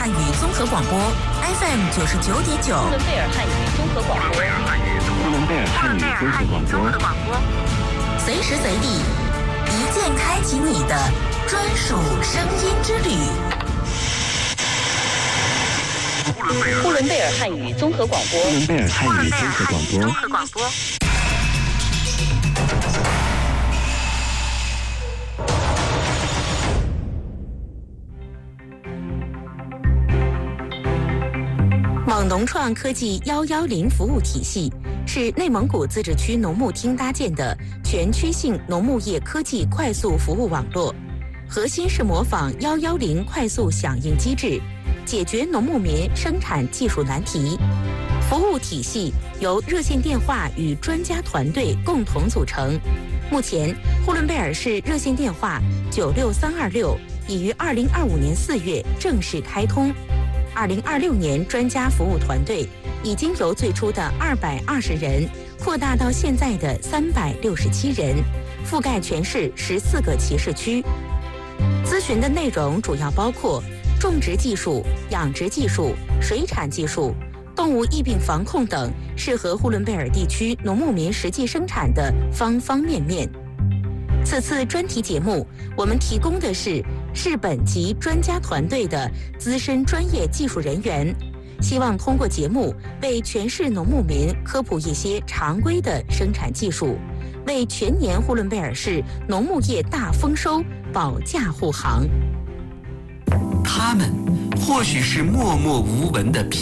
汉语综合广播 FM 99.9。 呼伦贝尔汉语综合广播。 呼伦贝尔汉语综合广播。 随时随地，一键开启你的专属声音之旅。 呼伦贝尔汉语综合广播。 呼伦贝尔汉语综合广播。 网农创科技110服务体系是内蒙古自治区农牧厅搭建的全区性农牧业科技快速服务网络，核心是模仿110快速响应机制，解决农牧民生产技术难题。服务体系由热线电话与专家团队共同组成。目前，呼伦贝尔市热线电话96326已于2025年4月正式开通。2026年，专家服务团队已经由最初的220人扩大到现在的367人，覆盖全市14个骑士区。咨询的内容主要包括种植技术、养殖技术、水产技术、动物疫病防控等适合呼伦贝尔地区农牧民实际生产的方方面面。此次专题节目，我们提供的是市本级专家团队的资深专业技术人员，希望通过节目为全市农牧民科普一些常规的生产技术，为全年呼伦贝尔市农牧业大丰收保驾护航。 他们或许是默默无闻的